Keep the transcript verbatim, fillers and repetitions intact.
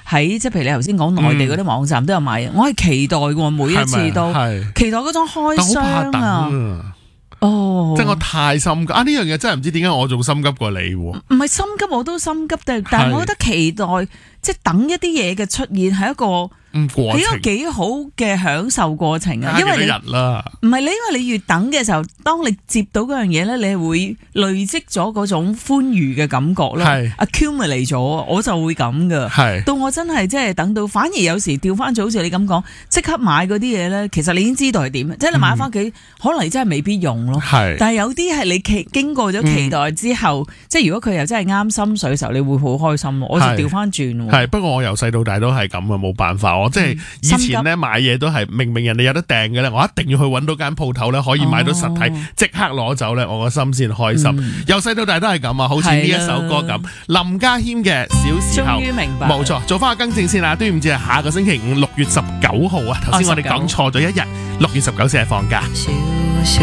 喺即係譬如你頭先講內地嗰啲網站都有賣嘅，我係期待喎，每一次都期待嗰種開箱啊！哦， 即係我太心急啊！呢樣嘢真係唔知點解我仲心急過你喎。 唔係心急，我都心急，但係我覺得期待即係等一啲嘢嘅出現係一個。係一個幾好嘅享受過程啊！因為你唔係你，因為你越等嘅時候，當你接到嗰樣嘢咧，你係會累積咗嗰種歡愉嘅感覺咯。accumulate 咗，我就會咁噶。到我真係即係等到，反而有時調翻轉，好似你咁講，即刻買嗰啲嘢咧，其實你已經知道係點，即係你買翻屋企，可能你真係未必用咯。但係有啲係你期經過咗期待之後，嗯、即係如果佢又真係啱心水嘅時候，你會好開心。我就調翻轉。係不過我由細到大都係咁啊，冇辦法。我即係以前咧買嘢都係明明人哋有得訂嘅咧，我一定要去揾到間鋪頭咧，可以買到實體，即、哦、刻攞走咧，我個心先開心。嗯、由細到大都係咁啊，好似呢一首歌咁，林家謙嘅小時候， 終於明白， 冇錯。做翻個更正先啦，端午節係下個星期五六月十九號啊，頭先我哋講錯咗一日，六月十九先係放假。